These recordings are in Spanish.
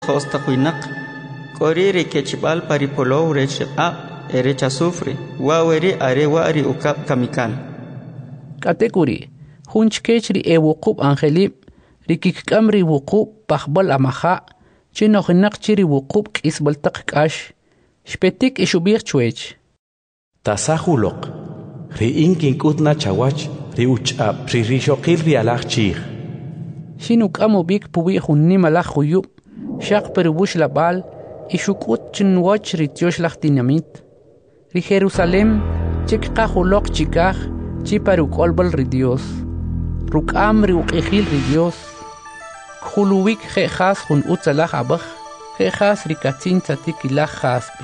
Hosta Huinak, Coriri Kechibal Paripolo Recha Erecha Sufri, Waweri Arewari Ukap Kamikan. Katekuri, Hunchkechri Ewukub Angelip, Rikikamri Wukub, Pahbal Amaha, Chinohinak Chiri Wukub Isbaltak Kash, Spetik Ishubir Chwech. Tasahulok, Riinkin Kutna Chawach, Riuchap, Ririshokil Rialach Chir. Shinuk Amobik Pubi Hunimalach Huyup. Shaq peribush la bal y shukut chinwach rityosh lach dinamit. Ri Jerusalem chik kahulok chikah chi parukolbal ridios. Rukam ri uqihil ridios. Khuluwik khas hun utzalach abach khas rikatin tzatikilach khaspi.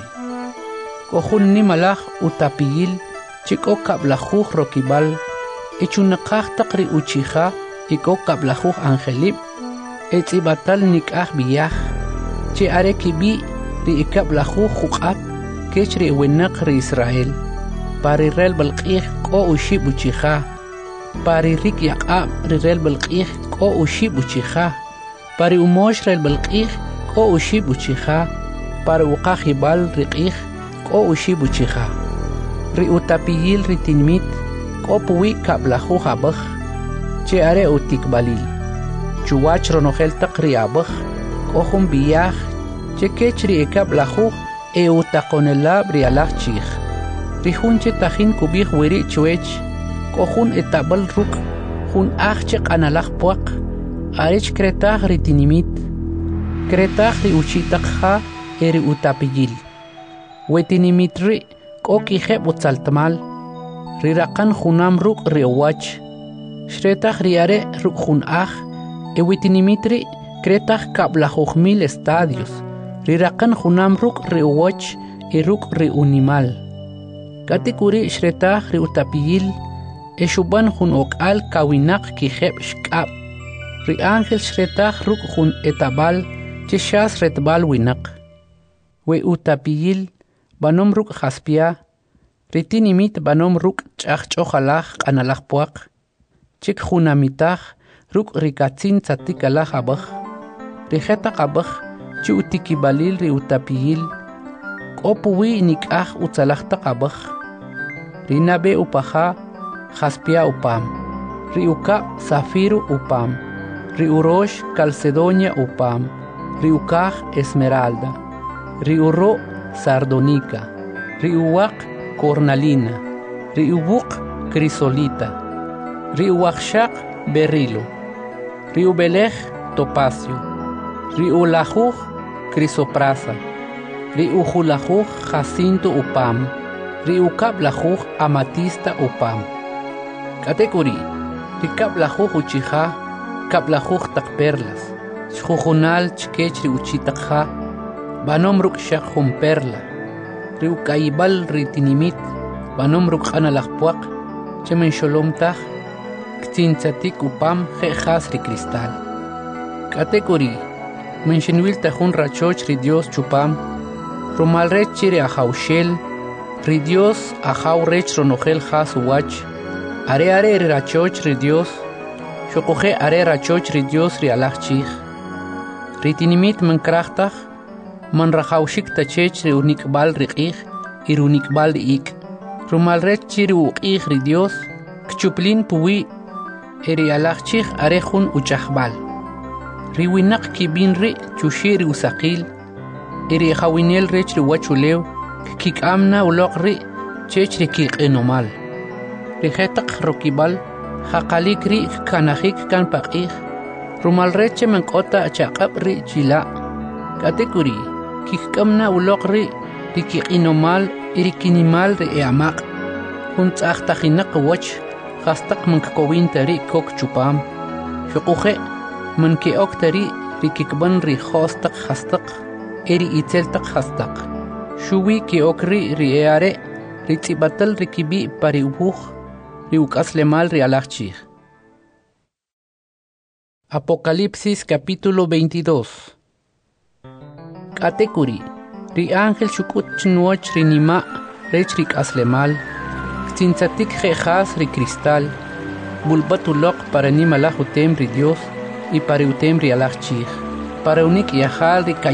Kohun ni malach utapiyil chik okablajuj rokibal. Ichunakah takri uchiha ik okablajuj angelip. Etzibatal nikah biyah chi arekibi ri ikablahu khuqat kechri wenak ri Israel pari rel balqih ko ushib uchiha pari rik yaqab ri rel balqih ko ushib uchiha pari umosh rel balqih ko ushib uchiha pari uqahibal riqih ko ushib uchiha ri utapiyil ri tinmit ko puwi kablahu habakh chi are utikbalil Chuwach ronogel takri abach, kohum biyah, chekechri ekab lahu, utakonela brialach chich. Rihunche tajin kubih wiri chuech, kohun etabal ruk, hun achek analach puak, arech kretach ritinimit. Kretach ri uchitakha eri utapigil. Wetinimit ri, kokiheb utzaltamal, rirakan hunam ruk riowach. Shretach riare ruk hun Ewitinimitri kretach kablajuhmil estadios, rirakan junam ruk riuwach y ruk riunimal. Katikuri shretach riutapiyil, eshuban jun okal kawinak kijeb shkab. Ri ángel shretach ruk jun etabal, chishas retbal winak. We utapiyil, banom ruk jaspia, ritinimit banom ruk chach chojalach analach puak, chik junamitach, Ruk rikatzin tzatikala habach, rijeta habach, chi utikibalil ri utapiyil, kopuwi nikah utzalachta habach, rinabe upaha, jaspia upam, riuka zafiru upam, riurosh calcedonia upam, riukah esmeralda, riuro sardonica, riuwak cornalina, riubuk crisolita, riuwakshak berilo. Riubelej topacio, riulajuj crisoprasa, riujulajuj jacinto upam, riukablajuj amatista upam. Katekuri, rikablajuj uchiha, kablajuj takperlas, chjujunal chkech riuchitakha, banom rukshak perla, riukaibal ritinimit, banom rukanalajpuak, chemen sholomtaj, Ktinzatik upam jejas ri cristal. Katekuri, mentionwil tajun rachoch ri Dios chupam, romalrech chiri ajaushel, ri Dios ajaurech ronogel jas uwach, are ri rachoch ri Dios, shokoje are rachoch ri Dios ri alachchich, ritinimit menkrachtach, man rajaushik tachech ri unikbal riqih, ir unikbal ik, romalrech chiri uqih ri Dios, kchuplin puwi, Eri alachchich arejun uchahbal. Riwinak kibin ri chushiri usakil. Eri hawinel rech ri wachulew. Kik amna ulok ri chech ri kik enomal. Rijetak rokibal. Hakalik ri kanahik kan pakih. Rumal reche menkota chakap ri chila. Katekuri. Kik amna ulok ri kik enomal. Iri kinimal ri eamak. Hunt achtachinak wach. Hastak mankakowin tari kok chupam. Shukuje manke ok tari rikikban ri hostak hastak. Eri iteltak hastak. Shuwi ke okri ri eare ritzibatal rikibi pari ubuj ri ukaslemal ri alachchich. Apocalipsis capítulo 22. Katekuri. Ri ángel shukut chnuoch ri nima rech rik aslemal. Tintzatik jejas ri cristal, bulbatulok para ni malajutem ri Dios y para utem ri alachchich, para unik yahal ri